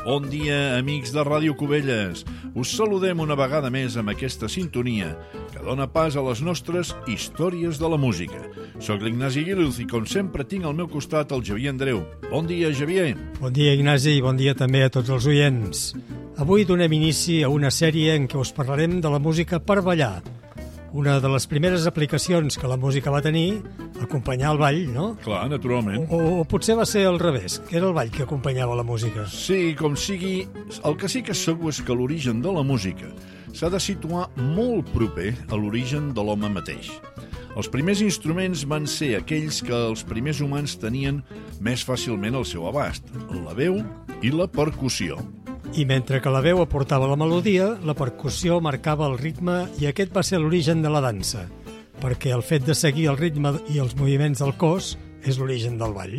Bon dia, amics de Ràdio Cubelles. Us saludem una vegada més amb aquesta sintonia que dona pas a les nostres històries de la música. Soc l'Ignasi Guiluz i, com sempre, tinc al meu costat el Xavier Andreu. Bon dia, Xavier. Bon dia, Ignasi, i bon dia també a tots els oients. Avui donem inici a una sèrie en què us parlarem de la música per ballar. Una de les primeres aplicacions que la música va tenir, acompanyar el ball, no? Clar, naturalment. O potser va ser al revés, que era el ball que acompanyava la música. Sí, com sigui, el que sí que és segur és que l'origen de la música s'ha de situar molt proper a l'origen de l'home mateix. Els primers instruments van ser aquells que els primers humans tenien més fàcilment al seu abast, la veu i la percussió. I mentre que la veu aportava la melodia, la percussió marcava el ritme i aquest va ser l'origen de la dansa, perquè el fet de seguir el ritme i els moviments del cos és l'origen del ball.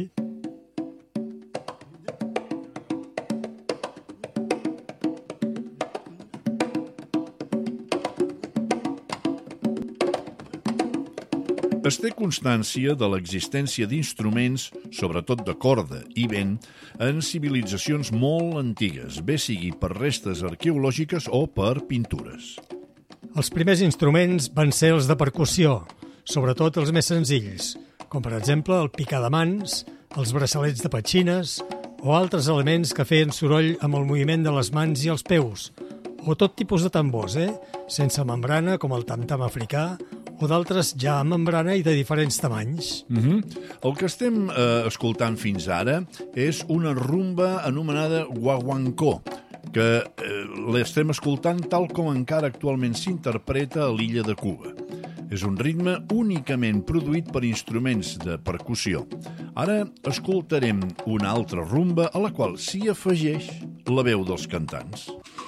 Es té constància de l'existència d'instruments, sobretot de corda i vent, en civilitzacions molt antigues, bé sigui per restes arqueològiques o per pintures. Els primers instruments van ser els de percussió, sobretot els més senzills, com per exemple el picar de mans, els braçalets de petxines o altres elements que feien soroll amb el moviment de les mans i els peus, o tot tipus de tambors, sense membrana, com el tam-tam africà, o d'altres ja amb membrana i de diferents tamanys. El que estem escoltant fins ara és una rumba anomenada guaguancó, que l'estem escoltant tal com encara actualment s'interpreta a l'illa de Cuba. És un ritme únicament produït per instruments de percussió. Ara escoltarem una altra rumba a la qual s'hi afegeix la veu dels cantants.